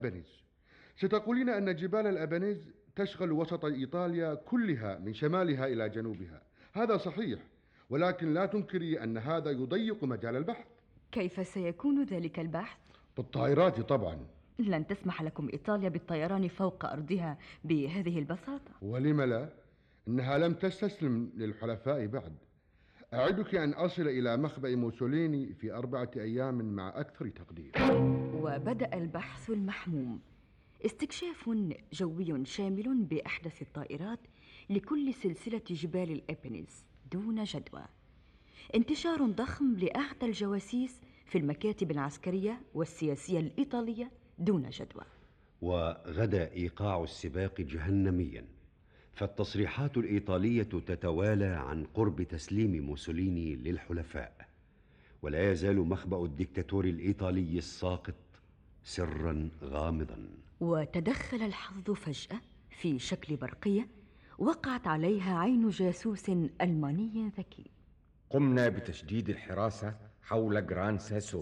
الأبانيز. ستقولين أن جبال الأبانيز تشغل وسط إيطاليا كلها من شمالها إلى جنوبها. هذا صحيح، ولكن لا تنكري أن هذا يضيق مجال البحث. كيف سيكون ذلك البحث؟ بالطائرات طبعا. لن تسمح لكم إيطاليا بالطيران فوق أرضها بهذه البساطة. ولم لا؟ إنها لم تستسلم للحلفاء بعد. أعدك أن أصل إلى مخبأ موسوليني في 4 أيام مع أكثر تقدير. وبدأ البحث المحموم، استكشاف جوي شامل بأحدث الطائرات لكل سلسلة جبال الإبنز دون جدوى، انتشار ضخم لأعتى الجواسيس في المكاتب العسكرية والسياسية الإيطالية دون جدوى. وغدا إيقاع السباق جهنميا، فالتصريحات الإيطالية تتوالى عن قرب تسليم موسوليني للحلفاء، ولا يزال مخبأ الدكتاتور الإيطالي الساقط سرا غامضا. وتدخل الحظ فجأة في شكل برقية وقعت عليها عين جاسوس ألماني ذكي. قمنا بتشديد الحراسة حول جران ساسو